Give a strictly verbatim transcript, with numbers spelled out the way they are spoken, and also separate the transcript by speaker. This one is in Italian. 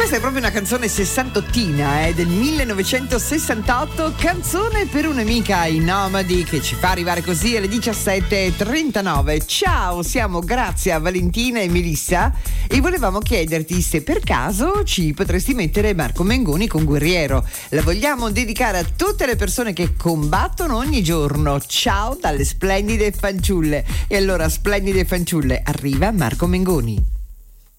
Speaker 1: Questa è proprio una canzone sessantottina, eh, del millenovecentosessantotto, canzone per un'amica ai nomadi che ci fa arrivare così alle diciassette e trentanove. Ciao, siamo Grazia, Valentina e Melissa e volevamo chiederti se per caso ci potresti mettere Marco Mengoni con Guerriero. La vogliamo dedicare a tutte le persone che combattono ogni giorno. Ciao dalle splendide fanciulle. E allora, splendide fanciulle, arriva Marco Mengoni.